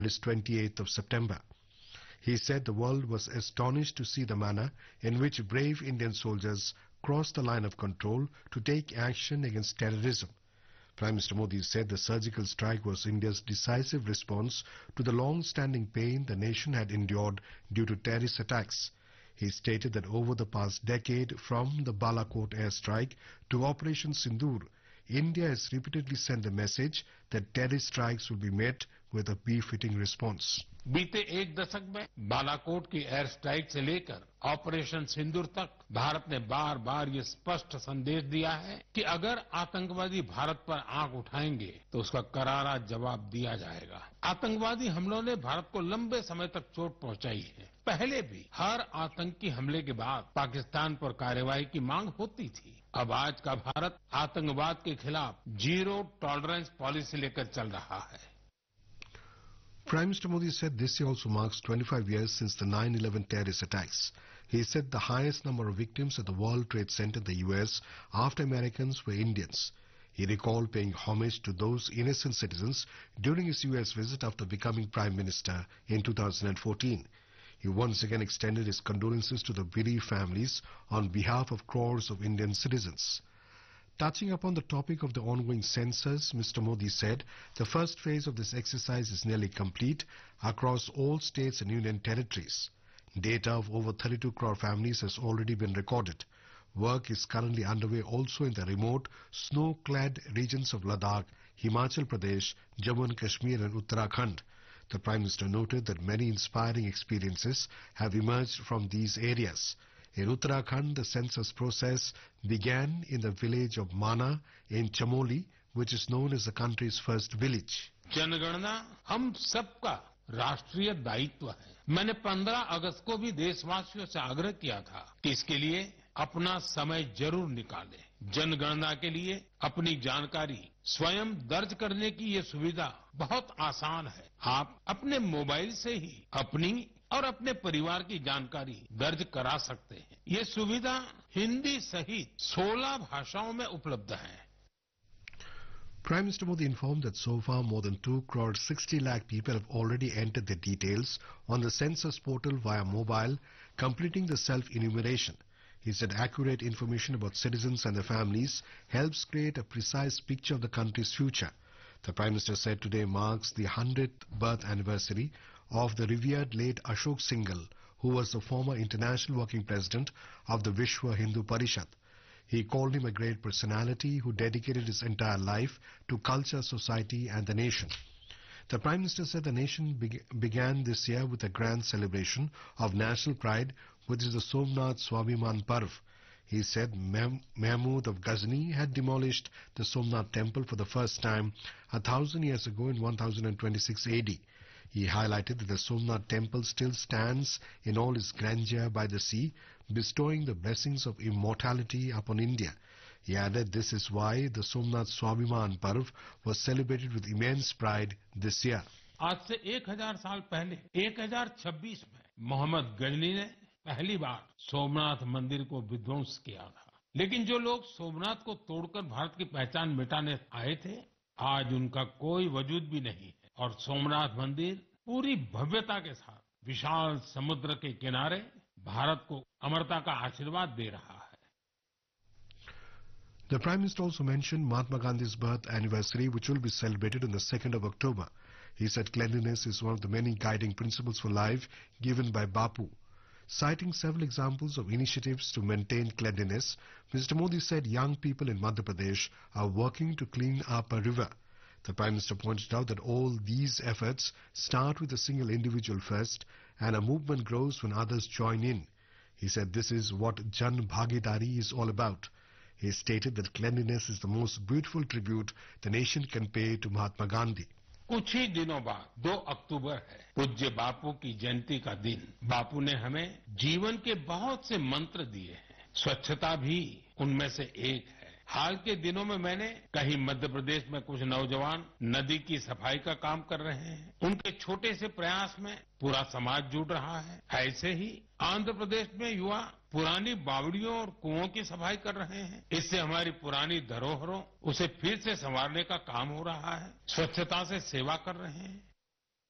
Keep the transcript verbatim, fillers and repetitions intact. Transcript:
this twenty-eighth of September. He said the world was astonished to see the manner in which brave Indian soldiers crossed the line of control to take action against terrorism. Prime Minister Modi said the surgical strike was India's decisive response to the long-standing pain the nation had endured due to terrorist attacks. He stated that over the past decade, from the Balakot airstrike to Operation Sindoor, India has repeatedly sent the message that terrorist strikes will be met with a befitting response. बीते एक दशक में बालाकोट की air strike से लेकर operation सिंदूर तक भारत ने बार बार ये स्पष्ट संदेश दिया है कि अगर आतंकवादी भारत पर आंख उठाएंगे तो उसका करारा जवाब दिया जाएगा। आतंकवादी हमलों ने भारत को लंबे समय तक चोट पहुंचाई है। पहले भी हर आतंकी हमले के बाद पाकिस्तान पर कार्रवाई की मांग होती थी। अब आज का भारत आतंकवाद के खिलाफ जीरो टॉलरेंस पॉलिसी लेकर चल रहा है। Prime Minister Modi said this year also marks twenty-five years since the nine eleven terrorist attacks. He said the highest number of victims at the World Trade Center in the U S after Americans were Indians. He recalled paying homage to those innocent citizens during his U S visit after becoming Prime Minister in two thousand fourteen. He once again extended his condolences to the bereaved families on behalf of crores of Indian citizens. Touching upon the topic of the ongoing census, Mister Modi said the first phase of this exercise is nearly complete across all states and union territories. Data of over thirty-two crore families has already been recorded. Work is currently underway also in the remote, snow-clad regions of Ladakh, Himachal Pradesh, Jammu and Kashmir and Uttarakhand. The Prime Minister noted that many inspiring experiences have emerged from these areas. In Uttarakhand, the census process began in the village of Mana in Chamoli, which is known as the country's first village. जनगणना हम सबका राष्ट्रीय दायित्व है। मैंने पंद्रह अगस्त को भी देशवासियों से आग्रह किया था कि इसके लिए अपना समय जरूर निकालें। जनगणना के लिए अपनी जानकारी स्वयं दर्ज करने की ये सुविधा बहुत आसान है। आप अपने मोबाइल से ही अपनी और अपने परिवार की जानकारी दर्ज करा सकते हैं। ये सुविधा हिंदी सहित सोलह भाषाओं में उपलब्ध है। Prime Minister Modi informed that so far more than two crore sixty lakh people have already entered their details on the census portal via mobile, completing the self-enumeration. He said accurate information about citizens and their families helps create a precise picture of the country's future. The Prime Minister said today marks the one hundredth birth anniversary of the revered late Ashok Singhal, who was the former international working president of the Vishwa Hindu Parishad. He called him a great personality who dedicated his entire life to culture, society and the nation. The Prime Minister said the nation be began this year with a grand celebration of national pride, which is the Somnath Swabhiman Parv. He said Mahmud of Ghazni had demolished the Somnath temple for the first time a thousand years ago in one thousand twenty-six A D. He highlighted that the Somnath temple still stands in all its grandeur by the sea, bestowing the blessings of immortality upon India. He added this is why the Somnath Swabhiman Parv was celebrated with immense pride this year. आज से एक हजार साल पहले एक हजार छब्बीस में मोहम्मद गजनी ने पहली बार सोमनाथ मंदिर को विध्वंस किया था। लेकिन जो लोग सोमनाथ को तोड़कर भारत की पहचान मिटाने आए थे, आज उनका कोई वजूद भी नहीं है और सोमनाथ मंदिर पूरी भव्यता के साथ विशाल समुद्र के किनारे भारत को अमरता का आशीर्वाद दे रहा है। The Prime Minister also mentioned Mahatma Gandhi's birth anniversary, which will be celebrated on the second of October. He said cleanliness is one of the many guiding principles for life given by Bapu. Citing several examples of initiatives to maintain cleanliness, Mister Modi said young people in Madhya Pradesh are working to clean up a river. The Prime Minister pointed out that all these efforts start with a single individual first and a movement grows when others join in. He said this is what Jan Bhagidari is all about. He stated that cleanliness is the most beautiful tribute the nation can pay to Mahatma Gandhi. कुछ ही दिनों बाद दो अक्टूबर है, पूज्य बापू की जयंती का दिन। बापू ने हमें जीवन के बहुत से मंत्र दिए हैं। स्वच्छता भी उनमें से एक है। हाल के दिनों में मैंने कहीं मध्य प्रदेश में कुछ नौजवान नदी की सफाई का काम कर रहे हैं। उनके छोटे से प्रयास में पूरा समाज जुड़ रहा है। ऐसे ही आंध्र प्रदेश में युवा पुरानी बावड़ियों और कुओं की सफाई कर रहे हैं। इससे हमारी पुरानी धरोहरों उसे फिर से संवारने का काम हो रहा है। स्वच्छता से सेवा कर रहे हैं।